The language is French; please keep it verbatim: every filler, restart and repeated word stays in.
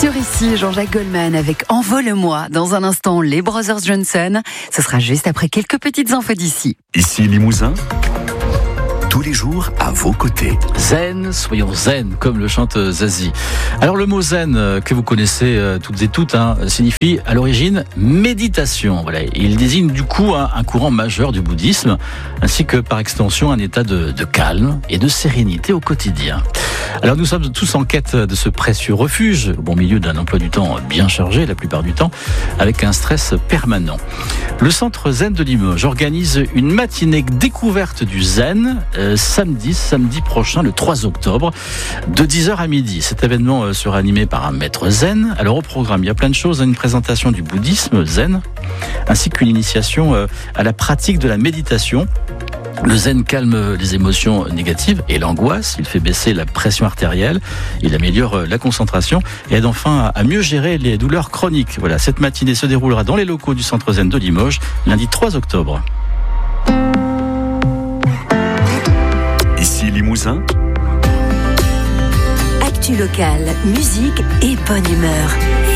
Sur ici, Jean-Jacques Goldman avec Envole-moi. Dans un instant, les Brothers Johnson. Ce sera juste après quelques petites infos d'ici. Ici Limousin, tous les jours à vos côtés. Zen, soyons zen, comme le chante Zazie. Alors le mot zen, que vous connaissez toutes et toutes, hein, signifie à l'origine méditation. Voilà, il désigne du coup un, un courant majeur du bouddhisme, ainsi que par extension un état de, de calme et de sérénité au quotidien. Alors nous sommes tous en quête de ce précieux refuge, au bon milieu d'un emploi du temps bien chargé la plupart du temps, avec un stress permanent. Le centre Zen de Limoges organise une matinée découverte du zen euh, samedi, samedi prochain, le trois octobre, de dix heures à midi. Cet événement euh, sera animé par un maître zen. Alors au programme, il y a plein de choses, une présentation du bouddhisme zen, ainsi qu'une initiation euh, à la pratique de la méditation. Le zen calme les émotions négatives et l'angoisse, il fait baisser la pression artérielle, il améliore la concentration et aide enfin à mieux gérer les douleurs chroniques. Voilà, cette matinée se déroulera dans les locaux du centre Zen de Limoges, lundi trois octobre. Ici Limousin, Actu locale, musique et bonne humeur.